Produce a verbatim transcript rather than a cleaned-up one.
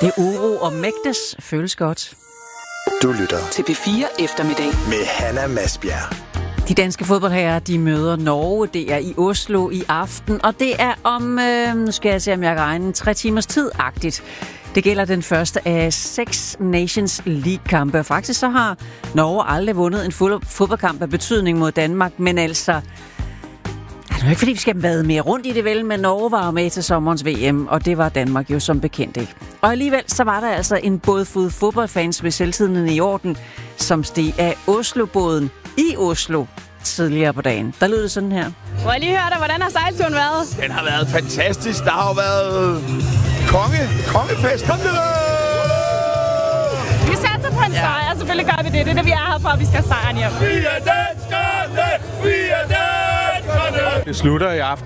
Det er Uro og Mægtes føles godt. Du lytter til P fire Eftermiddag med Hanna Masbjerg. De danske fodboldherrer, de møder Norge. Det er i Oslo i aften, og det er om, øh, nu skal jeg se, om jeg kan regne, tre timers tid-agtigt. Det gælder den første af seks Nations League-kampe. Faktisk så har Norge aldrig vundet en fodboldkamp af betydning mod Danmark, men altså... Det er jo ikke, fordi vi skal vade mere rundt i det, vel, men Norge var med til sommerens V M, og det var Danmark jo som bekendt ikke. Og alligevel så var der altså en bådfod fodboldfans ved selvtiden i orden, som steg af Oslo-båden i Oslo tidligere på dagen. Der lød det sådan her. Må jeg lige høre dig, hvordan har sejlturen været? Den har været fantastisk. Der har jo været konge, kongefest. Kom det der! Vi satser på en sejr, ja. Selvfølgelig gør vi det. Det er det, vi er her for, at vi skal sejren hjem. Vi er danskerne! Vi er danskerne! Det slutter i aften